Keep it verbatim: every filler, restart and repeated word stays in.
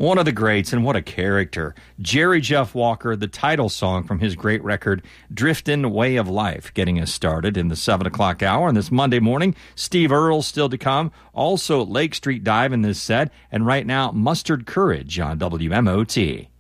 One of the greats, and what a character. Jerry Jeff Walker, the title song from his great record, Driftin' Way of Life, getting us started in the seven o'clock hour. And this Monday morning, Steve Earle still to come. Also, Lake Street Dive in this set. And right now, Mustard Courage on W M O T.